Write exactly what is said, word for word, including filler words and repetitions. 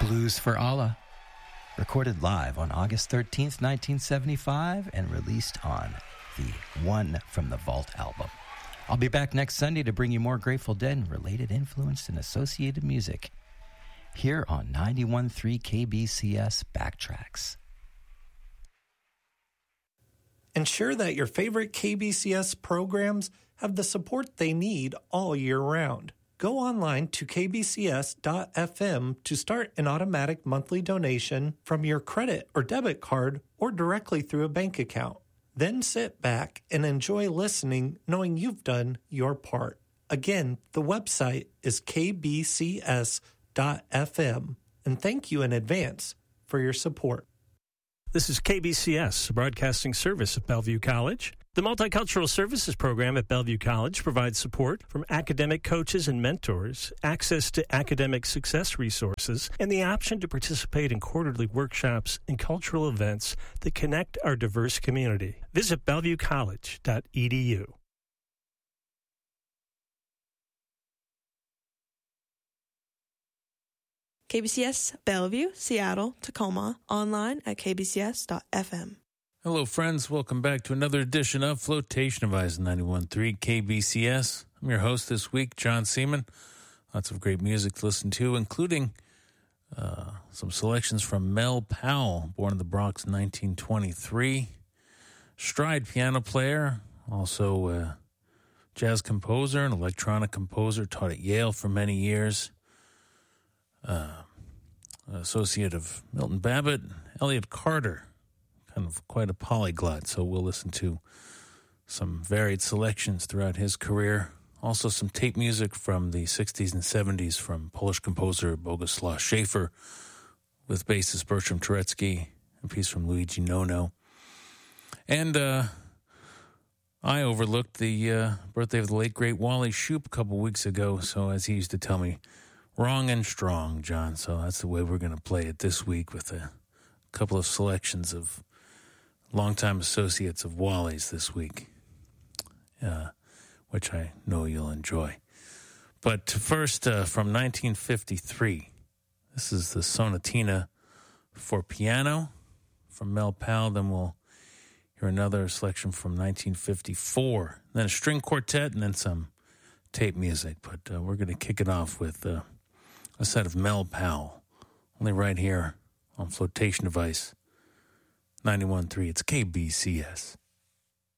Blues for Allah, recorded live on August thirteenth, nineteen seventy-five, and released on the One from the Vault album. I'll be back next Sunday to bring you more Grateful Dead and related influenced and associated music here on ninety-one point three K B C S Backtracks. Ensure that your favorite K B C S programs have the support they need all year round. Go online to k b c s dot f m to start an automatic monthly donation from your credit or debit card or directly through a bank account. Then sit back and enjoy listening knowing you've done your part. Again, the website is k b c s dot f m, and thank you in advance for your support. This is K B C S, a broadcasting service of Bellevue College. The Multicultural Services Program at Bellevue College provides support from academic coaches and mentors, access to academic success resources, and the option to participate in quarterly workshops and cultural events that connect our diverse community. Visit bellevue college dot e d u. K B C S, Bellevue, Seattle, Tacoma, online at k b c s dot f m. Hello, friends. Welcome back to another edition of Flotation of Ice ninety-one point three K B C S. I'm your host this week, John Seaman. Lots of great music to listen to, including uh, some selections from Mel Powell, born in the Bronx in nineteen twenty-three. Stride piano player, also a jazz composer, an electronic composer, taught at Yale for many years. Uh, associate of Milton Babbitt, Elliott Carter, kind of quite a polyglot, so we'll listen to some varied selections throughout his career. Also some tape music from the sixties and seventies from Polish composer Boguslaw Schaefer with bassist Bertram Turetsky, a piece from Luigi Nono. And uh, I overlooked the uh, birthday of the late, great Wally Shoup a couple weeks ago, so as he used to tell me, wrong and strong, John. So that's the way we're going to play it this week with a couple of selections of longtime associates of Wally's this week, uh, which I know you'll enjoy. But first, uh, from nineteen fifty-three, this is the Sonatina for Piano from Mel Powell. Then we'll hear another selection from nineteen fifty-four, then a string quartet, and then some tape music. But uh, we're going to kick it off with uh, a set of Mel Powell, only right here on Flotation Device ninety-one point three. It's K B C S.